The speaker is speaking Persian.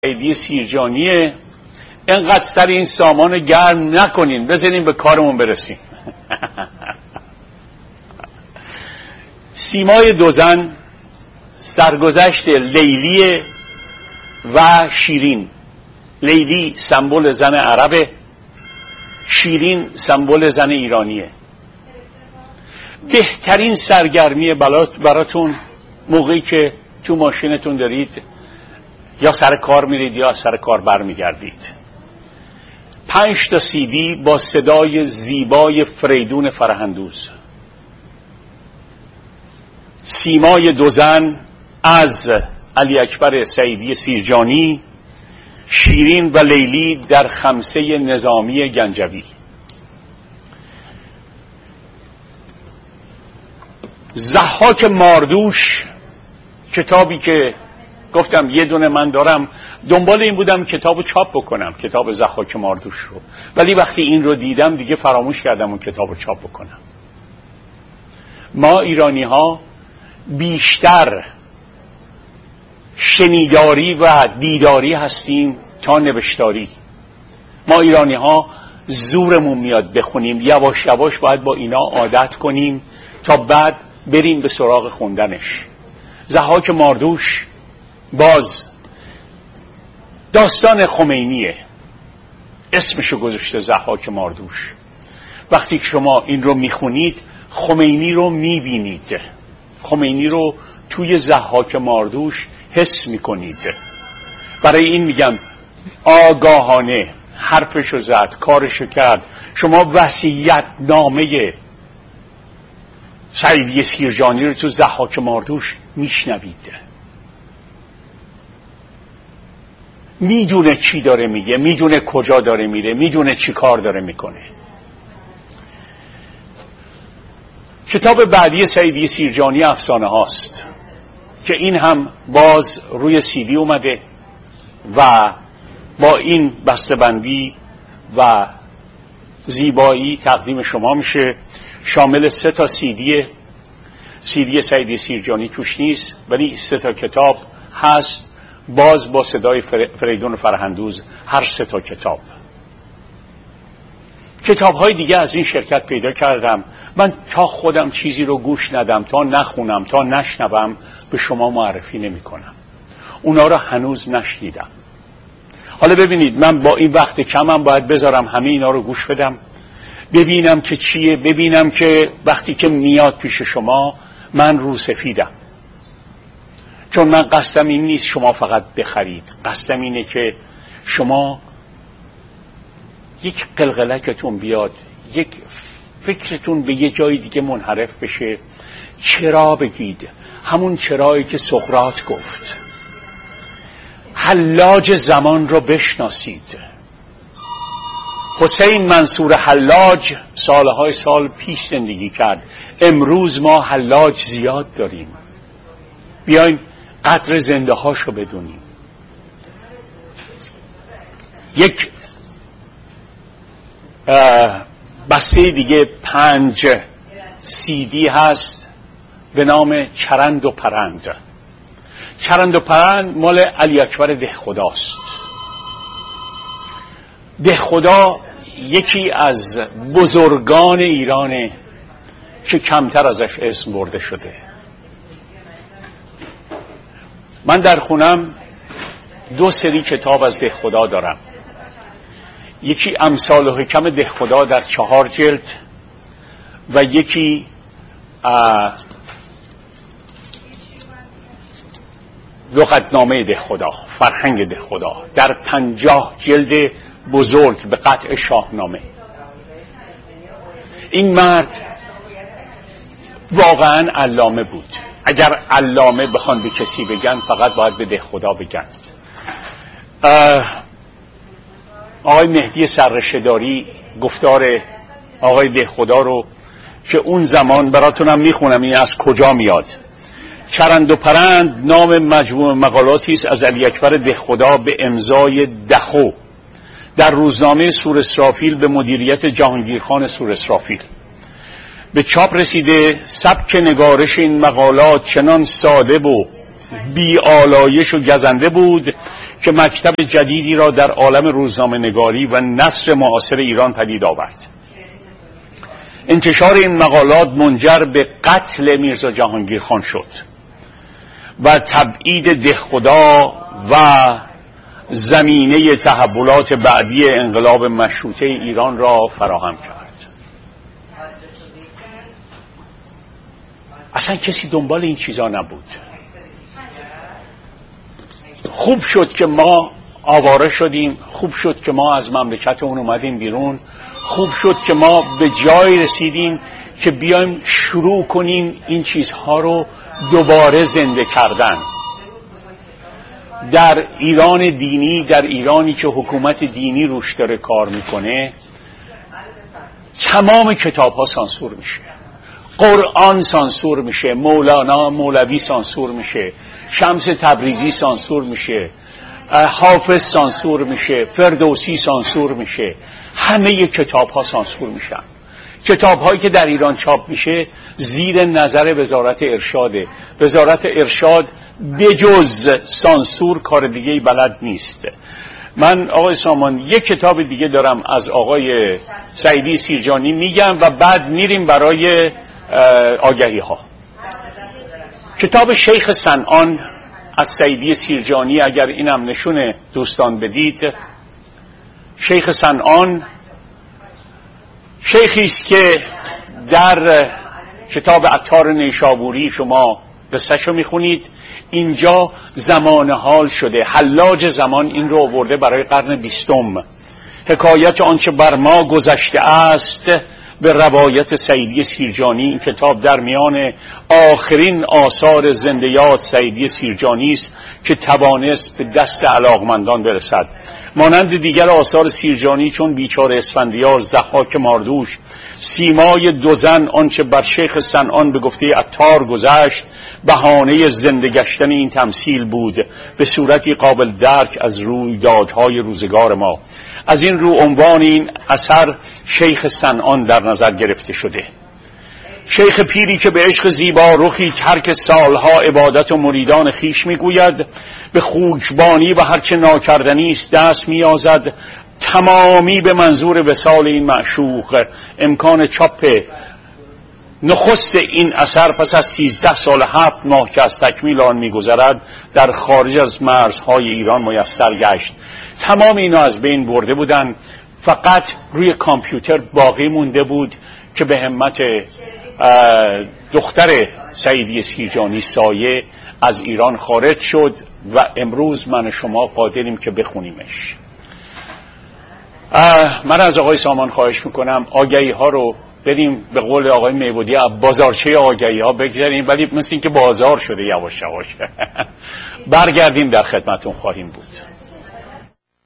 سیدی سیرجانیه. اینقدر سر این سامان گرم نکنین، بذارین به کارمون برسیم. سیمای دو زن، سرگذشت لیلی و شیرین. لیلی سمبل زن عربه، شیرین سمبل زن ایرانیه. بهترین سرگرمی براتون موقعی که تو ماشینتون دارید یا سر کار میرید یا سر کار برمیگردید، 5 تا CD با صدای زیبای فریدون فرهندوز. سیمای دو زن از علی اکبر سیدی سیرجانی، شیرین و لیلی در خمسه نظامی گنجوی. ضحاک ماردوش، کتابی که گفتم یه دونه من دارم، دنبال این بودم کتابو چاپ بکنم، کتاب ضحاک ماردوش رو، ولی وقتی این رو دیدم دیگه فراموش کردم اون کتابو چاپ بکنم. ما ایرانی ها بیشتر شنیداری و دیداری هستیم تا نوشتاری. ما ایرانی ها زورمون میاد بخونیم، یواش یواش باید با اینا عادت کنیم تا بعد بریم به سراغ خوندنش. ضحاک ماردوش باز داستان خمینیه، اسمشو گذاشته ضحاک ماردوش. وقتی که شما این رو میخونید خمینی رو میبینید، خمینی رو توی ضحاک ماردوش حس میکنید. برای این میگم آگاهانه حرفشو زد، کارشو کرد. شما وصیت نامه سیدی سیرجانی رو تو ضحاک ماردوش میشنوید. میدونه چی داره میگه، میدونه کجا داره میره، میدونه چی کار داره میکنه. کتاب بعدی سیدی سیرجانی افسانه هاست که این هم باز روی CD اومده و با این بسته‌بندی و زیبایی تقدیم شما میشه. شامل 3 تا CD سیدی سیرجانی توش نیست، ولی 3 تا کتاب هست، باز با صدای فریدون فرهندوز هر 3 تا کتاب. کتاب‌های دیگه از این شرکت پیدا کردم. من تا خودم چیزی رو گوش ندم، تا نخونم، تا نشنوم به شما معرفی نمی کنم. اونا رو هنوز نشنیدم. حالا ببینید من با این وقت کمم باید بذارم همه اینا رو گوش بدم، ببینم که چیه، ببینم که وقتی که میاد پیش شما من رو سفیدم. چون من قصدم این نیست شما فقط بخرید، قصدم اینه که شما یک قلقلکتون بیاد، یک فکرتون به یه جای دیگه منحرف بشه. چرا بگید، همون چرایی که سقراط گفت. حلاج زمان رو بشناسید. حسین منصور حلاج سالهای سال پیش زندگی کرد، امروز ما حلاج زیاد داریم. بیاین قدر زنده هاشو بدونیم. یک بسته دیگه 5 CD هست به نام چرند و پرند. چرند و پرند مال علی اکبر دهخداست. دهخدا یکی از بزرگان ایرانه که کمتر ازش اسم برده شده. من در خونم 2 سری کتاب از دهخدا دارم. یکی امثال و حکم دهخدا در 4 جلد و یکی لغتنامه دهخدا، فرهنگ دهخدا در 50 جلد بزرگ به قطع شاهنامه. این مرد واقعا علامه بود. اگر علامه بخوان به کسی بگن فقط باید به دهخدا بگن. آقای مهدی سررشته‌داری گفتار آقای دهخدا رو که اون زمان براتونم میخونم این از کجا میاد. چرند و پرند نام مجموع مقالاتی است از علی اکبر دهخدا به امضای دخو در روزنامه سور اسرافیل به مدیریت جهانگیرخان سور اسرافیل. به چاپ رسیده. سبک نگارش این مقالات چنان ساده و بی آلایش و گزنده بود که مکتب جدیدی را در عالم روزنامه نگاری و نثر معاصر ایران پدید آورد. انتشار این مقالات منجر به قتل میرزا جهانگیر خان شد و تبعید دهخدا و زمینه تحولات بعدی انقلاب مشروطه ایران را فراهم کرد. اصلا کسی دنبال این چیزا نبود. خوب شد که ما آواره شدیم، خوب شد که ما از مملکت اون اومدیم بیرون، خوب شد که ما به جای رسیدیم که بیایم شروع کنیم این چیزها رو دوباره زنده کردن. در ایران دینی، در ایرانی که حکومت دینی روش داره کار میکنه، تمام کتاب ها سانسور میشه، قرآن سانسور میشه، مولانا مولوی سانسور میشه، شمس تبریزی سانسور میشه، حافظ سانسور میشه، فردوسی سانسور میشه، همه کتاب ها سانسور میشن. کتاب هایی که در ایران چاپ میشه زیر نظر وزارت ارشاده. وزارت ارشاد بجز سانسور کار دیگه بلد نیست. من آقای سامان یک کتاب دیگه دارم از آقای سعیدی سیرجانی میگم و بعد میریم برای آگهی ها. کتاب شیخ صنعان از سعیدی سیرجانی، اگر اینم نشونه دوستان بدید. شیخ صنعان شیخی است که در کتاب عطار نیشابوری شما قصه‌شو میخونید. اینجا زمان حال شده، حلاج زمان این رو آورده برای قرن 20. حکایت آنچه بر ما گذشته است به روایت سعیدی سیرجانی. این کتاب در میان آخرین آثار زندیات سعیدی سیرجانی است که توانست به دست علاقمندان برسد. مانند دیگر آثار سیرجانی چون بیچاره اسفندیار، ضحاک ماردوش، سیمای دو زن، آنچه بر شیخ صنعان به گفته عطار گذشت بهانه زنده گشتن این تمثیل بود به صورتی قابل درک از رویدادهای روزگار ما. از این رو عنوان این اثر شیخ صنعان در نظر گرفته شده. شیخ پیری که به عشق زیبا رخی ترک سالها عبادت و مریدان خیش میگوید، به خوجبانی و هرچه ناکردنی است دست میازد، تمامی به منظور وصال این معشوق. امکان چاپ نخست این اثر پس از 13 سال 7 ماه که از تکمیل آن میگذرد در خارج از مرزهای ایران میسر گشت. تمام اینا از بین برده بودن، فقط روی کامپیوتر باقی مونده بود که به همت دختر سعیدی سیرجانی سایه از ایران خارج شد و امروز من شما قادریم که بخونیمش. من از آقای سامان خواهش میکنم آگهی ها رو بریم به قول آقای میبودی بازارچه آگهی ها بگذاریم، ولی مثل این که بازار شده یواش یواش. برگردیم در خدمتون خواهیم بود.